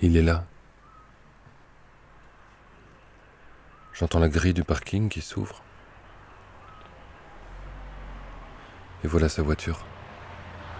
Il est là. J'entends la grille du parking qui s'ouvre. Et voilà sa voiture.